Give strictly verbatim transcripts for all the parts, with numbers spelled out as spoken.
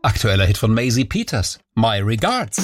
Aktueller Hit von Maisie Peters. My Regards.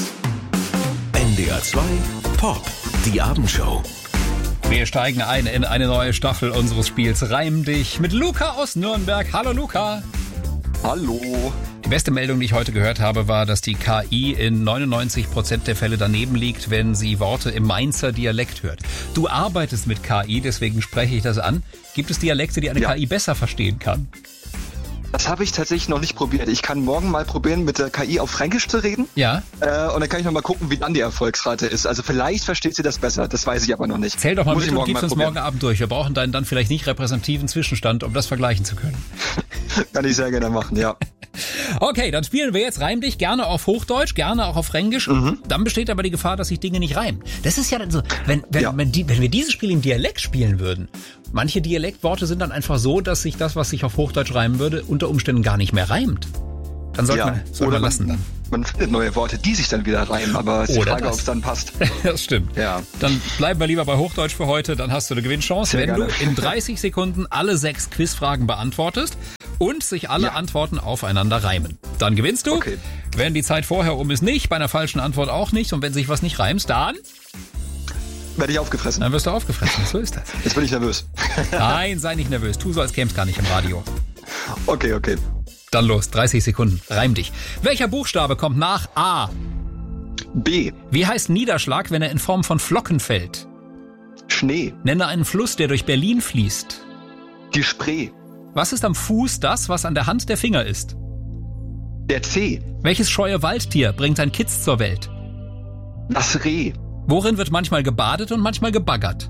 N D R zwei Pop, die Abendshow. Wir steigen ein in eine neue Staffel unseres Spiels Reim dich mit Luca aus Nürnberg. Hallo Luca. Hallo. Die beste Meldung, die ich heute gehört habe, war, dass die K I in neunundneunzig Prozent der Fälle daneben liegt, wenn sie Worte im Mainzer Dialekt hört. Du arbeitest mit K I, deswegen spreche ich das an. Gibt es Dialekte, die eine ja. K I besser verstehen kann? Das habe ich tatsächlich noch nicht probiert. Ich kann morgen mal probieren, mit der K I auf Fränkisch zu reden. Ja. Äh, und dann kann ich noch mal gucken, wie dann die Erfolgsrate ist. Also vielleicht versteht sie das besser. Das weiß ich aber noch nicht. Zähl doch mal Muss mit und gib's uns morgen Abend durch. Wir brauchen deinen dann vielleicht nicht repräsentativen Zwischenstand, um das vergleichen zu können. Kann ich sehr gerne machen, ja. Okay, dann spielen wir jetzt Reim dich, gerne auf Hochdeutsch, gerne auch auf Fränkisch. Mhm. Dann besteht aber die Gefahr, dass sich Dinge nicht reimen. Das ist ja dann so, wenn, wenn, ja. wenn, die, wenn wir dieses Spiel im Dialekt spielen würden, manche Dialektworte sind dann einfach so, dass sich das, was sich auf Hochdeutsch reimen würde, unter Umständen gar nicht mehr reimt. Dann sollte ja. man, soll man lassen dann. Man findet neue Worte, die sich dann wieder reimen, aber es ist die Frage, ob es dann passt. Das stimmt. Ja. Dann bleiben wir lieber bei Hochdeutsch für heute, dann hast du eine Gewinnchance, Sehr wenn gerne. du in dreißig Sekunden alle sechs Quizfragen beantwortest und sich alle ja. Antworten aufeinander reimen. Dann gewinnst du. Okay. Wenn die Zeit vorher um ist, nicht, bei einer falschen Antwort auch nicht und wenn sich was nicht reimt, dann... Werde ich aufgefressen. Dann wirst du aufgefressen, so ist das. Jetzt bin ich nervös. Nein, sei nicht nervös, tu so, als käme es gar nicht im Radio. Okay, okay. Dann los, dreißig Sekunden, reim dich. Welcher Buchstabe kommt nach A? B. Wie heißt Niederschlag, wenn er in Form von Flocken fällt? Schnee. Nenne einen Fluss, der durch Berlin fließt. Die Spree. Was ist am Fuß das, was an der Hand der Finger ist? Der Zeh. Welches scheue Waldtier bringt ein Kitz zur Welt? Das Reh. Worin wird manchmal gebadet und manchmal gebaggert?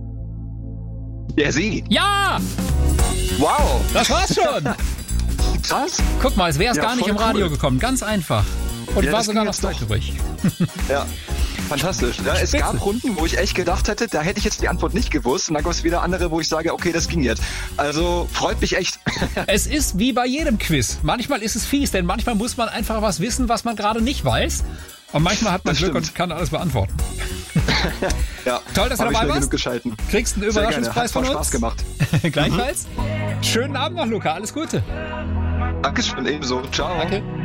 Der See. Ja! Wow! Das war's schon! Krass. Guck mal, es wäre es ja, gar nicht im Radio cool. gekommen. Ganz einfach. Und ja, war sogar noch Zeit übrig. Ja, fantastisch. Ja, es gab Runden, wo ich echt gedacht hätte, da hätte ich jetzt die Antwort nicht gewusst. Und dann gab es wieder andere, wo ich sage, okay, das ging jetzt. Also freut mich echt. Es ist wie bei jedem Quiz. Manchmal ist es fies, denn manchmal muss man einfach was wissen, was man gerade nicht weiß. Und manchmal hat man das Glück stimmt. und kann alles beantworten. Ja, toll, dass du dabei warst. Kriegst einen Überraschungspreis von uns. Hat Spaß gemacht. Gleichfalls. Mhm. Schönen Abend noch, Luca. Alles Gute. Dankeschön, ebenso. Ciao. Danke.